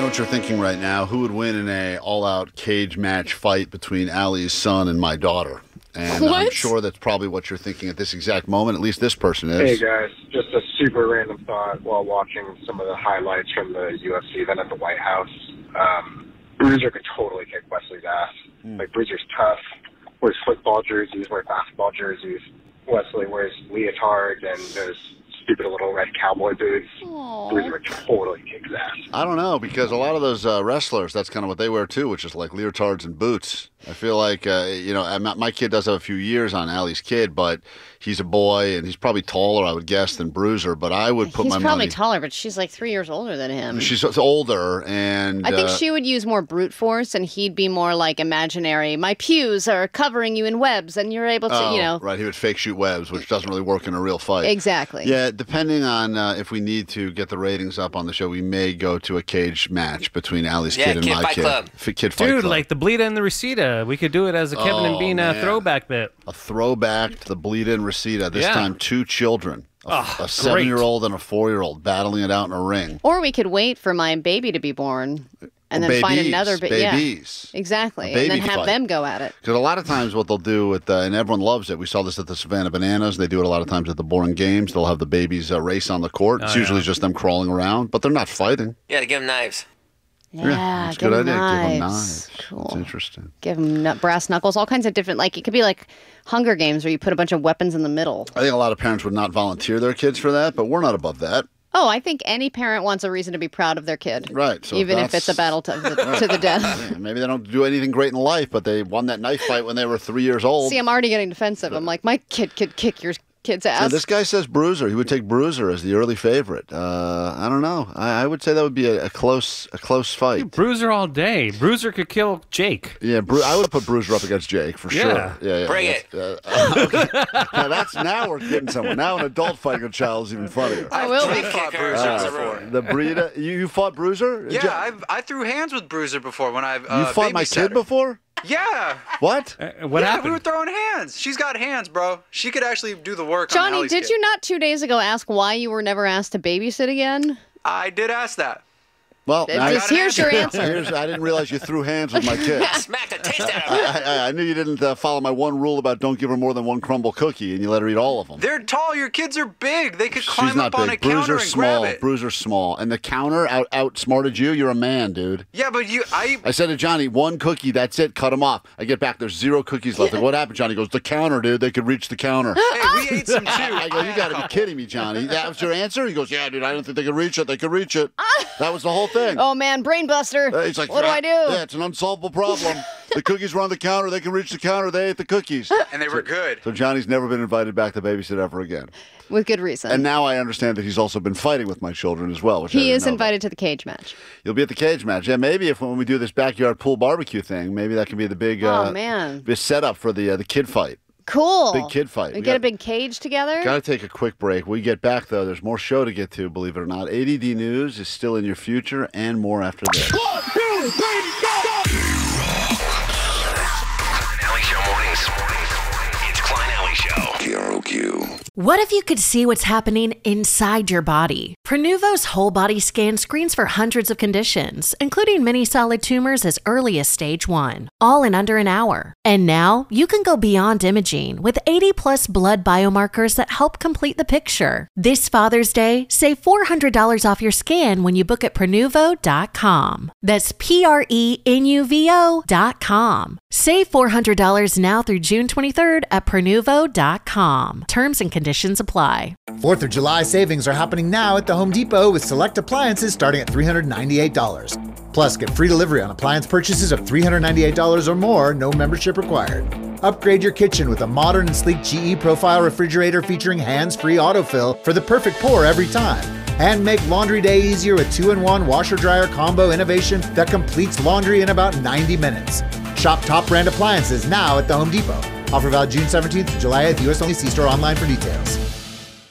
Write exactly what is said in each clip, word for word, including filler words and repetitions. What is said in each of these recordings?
what you're thinking right now. Who would win in a all-out cage match fight between Allie's son and my daughter? And what? I'm sure that's probably what you're thinking at this exact moment. At least this person is. Hey, guys. Just a super random thought while watching some of the highlights from the U F C event at the White House. Um, Bruiser could totally kick Wesley's ass. Mm. Like, Bruiser's tough. Wears football jerseys, wears basketball jerseys. Wesley wears leotards and those stupid little red cowboy boots. Aww. Bruiser would totally kick his ass. I don't know, because a lot of those uh, wrestlers, that's kind of what they wear too, which is like leotards and boots. I feel like, uh, you know, my kid does have a few years on Allie's kid, but he's a boy, and he's probably taller, I would guess, than Bruiser. But I would put he's my probably money... taller, but she's like three years older than him. She's older, and... I think uh, she would use more brute force, and he'd be more like imaginary. My pews are covering you in webs, and you're able to, oh, you know... right, he would fake shoot webs, which doesn't really work in a real fight. Exactly. Yeah, depending on uh, if we need to get the ratings up on the show, we may go to a cage match between Allie's yeah, kid and kid my fight kid. Club. F- kid fight Dude, club. like the Bleed and the Reseda. We could do it as a Kevin Oh, and Bean uh, man. throwback bit. A throwback to the Bleed-In Reseda. This Yeah. time, two children. A, Oh, a seven-year-old and a four-year-old battling it out in a ring. Or we could wait for my baby to be born and Or then find babies, another ba- babies. Yeah, exactly. A baby And then have fight. them go at it. Because a lot of times what they'll do with, uh, and everyone loves it, we saw this at the Savannah Bananas, they do it a lot of times at the Boring Games, they'll have the babies uh, race on the court. It's Oh, usually yeah. just them crawling around, but they're not fighting. Yeah, to give them knives. Yeah, that's a give good 'em idea. Give them knives. knives. Cool. That's interesting. Give them brass knuckles, all kinds of different, like, it could be like Hunger Games where you put a bunch of weapons in the middle. I think a lot of parents would not volunteer their kids for that, but we're not above that. Oh, I think any parent wants a reason to be proud of their kid. Right. So even if that's- it's a battle to the, to the death. Yeah, maybe they don't do anything great in life, but they won that knife fight when they were three years old. See, I'm already getting defensive. I'm like, my kid could kick your kid's ass. So this guy says Bruiser. He would take Bruiser as the early favorite. Uh, I don't know. I, I would say that would be a, a close a close fight. Bruiser all day. Bruiser could kill Jake. Yeah, Bru- I would put Bruiser up against Jake for Yeah. sure. Yeah, yeah. Bring it. Uh, uh, okay. Now that's now we're getting somewhere. Now an adult fighting a child is even funnier. I will Drink be. kicker. Bruiser before. The breeder. You, you fought Bruiser? Yeah, Did I've, I threw hands with Bruiser before when I've you, uh, you fought my babysat kid her. before? Yeah. What? Uh, what yeah, happened? we were throwing hands. She's got hands, bro. She could actually do the work on Johnny, Allie's did kid. you not two days ago ask why you were never asked to babysit again? I did ask that. Well, Just I, got an here's your answer. answer. here's, I didn't realize you threw hands with my kid. Smack the taste out of it. I, I, I knew you didn't uh, follow my one rule about don't give her more than one crumble cookie, and you let her eat all of them. They're tall. Your kids are big. They could She's climb not up on big. a counter Bruiser's and small. grab it. Bruiser's small. And the counter out outsmarted you. You're a man, dude. Yeah, but you, I, I said to Johnny, one cookie, that's it, cut him off. I get back, there's zero cookies left. Like, what happened, Johnny? He goes, the counter, dude. They could reach the counter. hey, we ate some too. I go, you got to be kidding me, Johnny. That was your answer? He goes, yeah, dude, I don't think they could reach it. They could reach it. That was the whole thing. Oh, man, brain buster. Uh, he's like, what do I do? Yeah, it's an unsolvable problem. The cookies were on the counter. They can reach the counter. They ate the cookies. And they were good. So Johnny's never been invited back to babysit ever again. With good reason. And now I understand that he's also been fighting with my children as well. Which I he didn't is know about. invited to the cage match. You'll be at the cage match. Yeah, maybe if when we do this backyard pool barbecue thing, maybe that can be the big Oh, uh, man. big setup for the uh, the kid fight. Cool. Big kid fight. We We get got- a big cage together. Got to take a quick break. We get back, though. There's more show to get to, believe it or not. A D D News is still in your future and more after this. One, two, three, go! Klein Alley Show mornings. It's Klein Alley Show. K R O Q. What if you could see what's happening inside your body? Prenuvo's whole body scan screens for hundreds of conditions, including many solid tumors as early as stage one, all in under an hour. And now you can go beyond imaging with eighty plus blood biomarkers that help complete the picture. This Father's Day, save four hundred dollars off your scan when you book at Prenuvo dot com. That's P R E N U V O dot com. Save four hundred dollars now through June twenty-third at Prenuvo dot com. Terms and conditions apply. fourth of July savings are happening now at the Home Depot with select appliances starting at three hundred ninety-eight dollars. Plus, get free delivery on appliance purchases of three hundred ninety-eight dollars or more, no membership required. Upgrade your kitchen with a modern and sleek G E Profile refrigerator featuring hands-free autofill for the perfect pour every time. And make laundry day easier with two in one washer-dryer combo innovation that completes laundry in about ninety minutes. Shop top brand appliances now at the Home Depot. Offer valid June seventeenth to July eighth, U S only. See store online for details.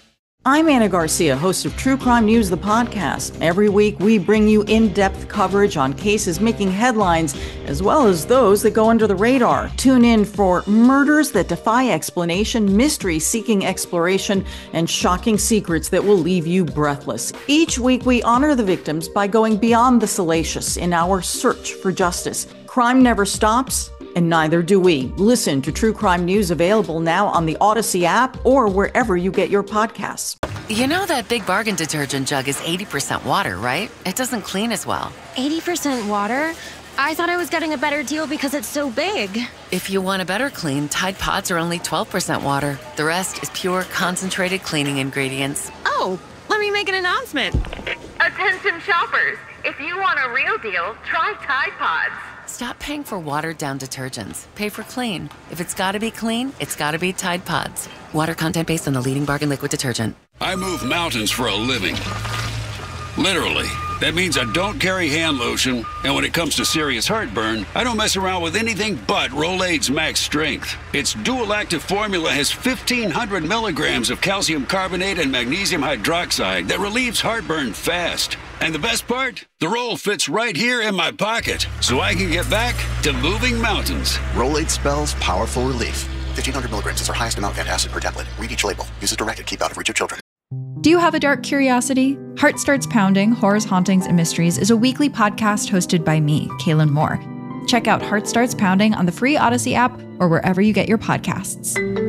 I'm Anna Garcia, host of True Crime News, the podcast. Every week, we bring you in-depth coverage on cases making headlines, as well as those that go under the radar. Tune in for murders that defy explanation, mystery seeking exploration, and shocking secrets that will leave you breathless. Each week, we honor the victims by going beyond the salacious in our search for justice. Crime never stops, and neither do we. Listen to True Crime News, available now on the Odyssey app or wherever you get your podcasts. You know that Big Bargain detergent jug is eighty percent water, right? It doesn't clean as well. eighty percent water? I thought I was getting a better deal because it's so big. If you want a better clean, Tide Pods are only twelve percent water. The rest is pure, concentrated cleaning ingredients. Oh, let me make an announcement. Attention shoppers, if you want a real deal, try Tide Pods. Stop paying for watered-down detergents. Pay for clean. If it's gotta be clean, it's gotta be Tide Pods. Water content based on the leading bargain liquid detergent. I move mountains for a living. Literally. That means I don't carry hand lotion, and when it comes to serious heartburn, I don't mess around with anything but Rolaids Max Strength. Its dual-active formula has fifteen hundred milligrams of calcium carbonate and magnesium hydroxide that relieves heartburn fast. And the best part? The roll fits right here in my pocket, so I can get back to moving mountains. Rolaids spells powerful relief. fifteen hundred milligrams is our highest amount of antacid per tablet. Read each label. Use as directed. Keep out of reach of children. Do you have a dark curiosity? Heart Starts Pounding, Horrors, Hauntings, and Mysteries is a weekly podcast hosted by me, Kaylin Moore. Check out Heart Starts Pounding on the free Odyssey app or wherever you get your podcasts.